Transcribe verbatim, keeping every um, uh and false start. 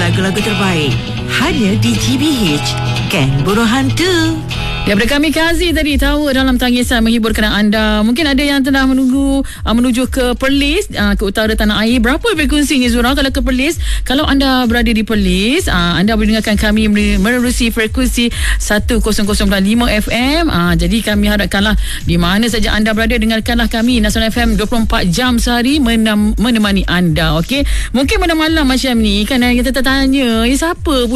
lagu-lagu terbaik hanya di G B H, Geng Buruh Hantu. Daripada kami Kazi tadi, tahu dalam tangisan menghiburkan anda. Mungkin ada yang tengah menunggu uh, menuju ke Perlis, uh, ke utara tanah air. Berapa frekuensinya Zura kalau ke Perlis? Kalau anda berada di Perlis, uh, anda boleh dengarkan kami menerusi frekuensi seratus lima F M. Uh, jadi kami harapkanlah di mana saja anda berada, dengarkanlah kami Nasional F M dua puluh empat jam sehari menem- menemani anda. Okey, mungkin pada malam macam ni kan kita tertanya, eh, siapa